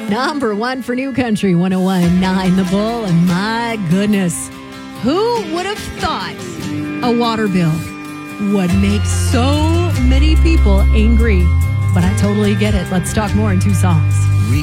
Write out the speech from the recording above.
Number one for New Country 101.9 The Bull. And my goodness, who would have thought a water bill would make so many people angry? But I totally get it. Let's talk more in two songs.